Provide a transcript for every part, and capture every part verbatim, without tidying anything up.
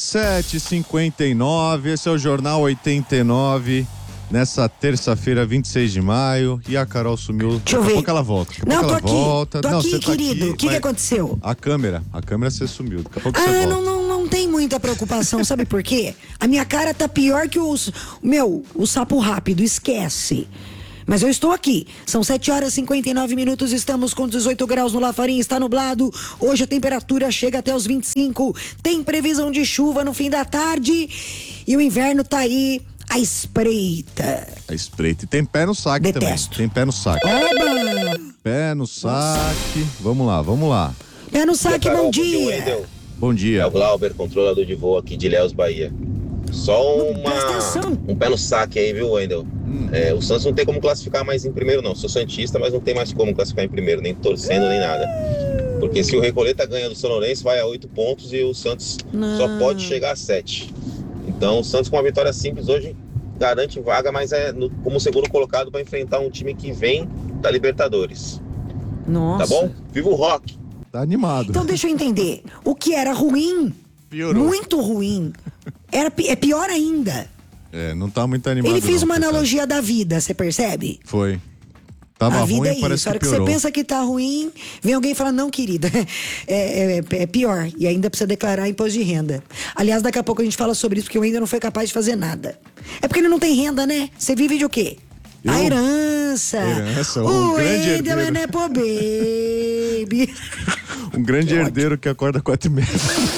sete e cinquenta e nove, esse é o Jornal oitenta e nove, nessa terça-feira, vinte e seis de maio, e a Carol sumiu. Deixa eu Daqui a ver. pouco ela volta. Daqui a Não, pouco tô ela aqui. volta. Tô Não, aqui, você tá querido. aqui, O que, que mas aconteceu? A câmera, a câmera você sumiu. Daqui a pouco Ah, você volta. não, não, não tem muita preocupação, sabe por quê? A minha cara tá pior que os. Meu, o sapo rápido, esquece. Mas eu estou aqui. São sete horas e cinquenta e nove minutos, estamos com dezoito graus no Lafarim, está nublado. Hoje a temperatura chega até os vinte e cinco. Tem previsão de chuva no fim da tarde. E o inverno tá aí à espreita. A espreita. E tem pé no saque Detesto. também. Tem pé no saque. Oba! Pé no saque. Vamos lá, vamos lá. Pé no saque, Carol, bom dia, dia. Wendel. Bom É dia. o Glauber, controlador de voo aqui de Ilhéus, Bahia. Só Presta atenção. uma, um pé no saque aí, viu, Wendel? Hum. É, o Santos não tem como classificar mais em primeiro, não. Sou santista, mas não tem mais como classificar em primeiro, nem torcendo, nem nada. Porque se o Recoleta ganha do São Lourenço, vai a oito pontos e o Santos Não. só pode chegar a sete. Então, o Santos com uma vitória simples hoje garante vaga, mas é no, como segundo colocado para enfrentar um time que vem da Libertadores. Nossa. Tá bom? Viva o Rock! Tá animado. Então deixa eu entender. O que era ruim, Piorou. muito ruim, era, pi- é pior ainda. É, não tá muito animado. Ele fez não, uma coitado. analogia da vida, você percebe? Foi. Tava a vida ruim, é isso. parece A hora que que você piorou. pensa que tá ruim, vem alguém e fala, não, querida, é, é- é pior. E ainda precisa declarar imposto de renda. Aliás, daqui a pouco a gente fala sobre isso, porque eu ainda não fui capaz de fazer nada. É porque ele não tem renda, né? Você vive de o quê? Eu? A herança. Herança, um o grande Wendel é herdeiro. Nepo Baby. Um grande Que herdeiro que acorda quatro e meia.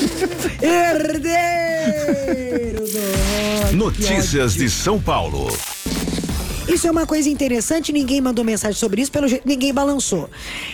Herdeiro do... Notícias de São Paulo. Isso é uma coisa interessante, ninguém mandou mensagem sobre isso, pelo jeito ninguém balançou.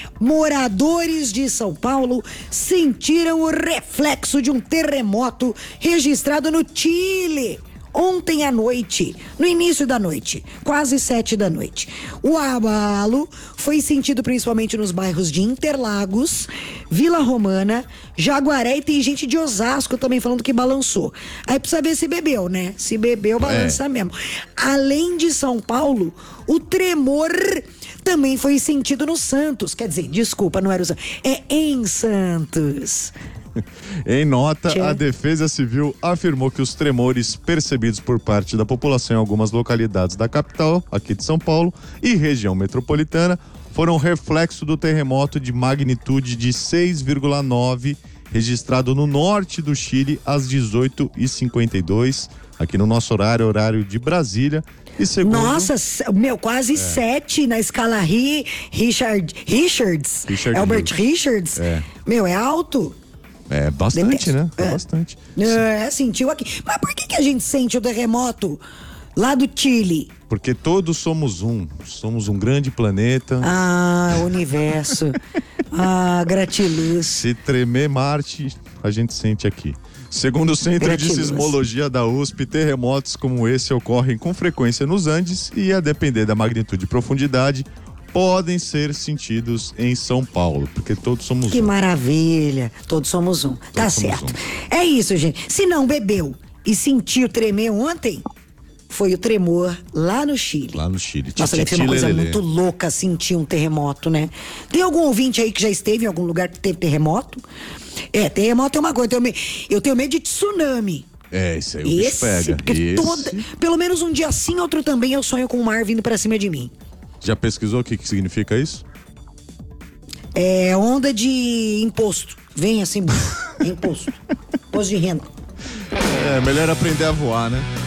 Moradores de São Paulo sentiram o reflexo de um terremoto registrado no Chile ontem à noite, no início da noite, quase sete da noite. O abalo foi sentido principalmente nos bairros de Interlagos, Vila Romana, Jaguaré, e tem gente de Osasco também falando que balançou. Aí precisa ver se bebeu, né? Se bebeu, balança É. mesmo. Além de São Paulo, o tremor também foi sentido no Santos. Quer dizer, desculpa, não era o Santos, é em Santos. Em nota, Tchê. a Defesa Civil afirmou que os tremores percebidos por parte da população em algumas localidades da capital, aqui de São Paulo, e região metropolitana, foram reflexo do terremoto de magnitude de seis vírgula nove, registrado no norte do Chile às dezoito e cinquenta e dois, aqui no nosso horário, horário de Brasília. E segundo... Nossa, s- meu, quase É. sete na escala Ri, Richard, Richards, Richard Albert Hughes. Richards. É. Meu, é alto. É bastante, Detesto. né? É É. bastante. É, sentiu aqui. Mas por que, que a gente sente o terremoto lá do Chile? Porque todos somos um. Somos um grande planeta. Ah, universo. Ah, gratiluz. Se tremer Marte, a gente sente aqui. Segundo o Centro de Gratiluz. Sismologia da U S P, terremotos como esse ocorrem com frequência nos Andes e, a depender da magnitude e profundidade, podem ser sentidos em São Paulo, porque todos somos Que um. maravilha. Todos somos um. Tá somos certo. É isso, gente. Se não bebeu e sentiu tremer ontem, foi o tremor lá no Chile. Lá no Chile. Nossa, deve ser uma Tititi coisa lelê. muito louca sentir um terremoto, né? Tem algum ouvinte aí que já esteve em algum lugar que teve terremoto? É, terremoto é uma coisa. Eu tenho, me- eu tenho medo de tsunami. É, esse aí o bicho Esse, pega. porque Esse... toda, pelo menos um dia sim, outro também, eu sonho com o mar vindo pra cima de mim. Já pesquisou o que, que significa isso? É onda de imposto. Vem assim, imposto. Imposto de renda. É, melhor aprender a voar, né?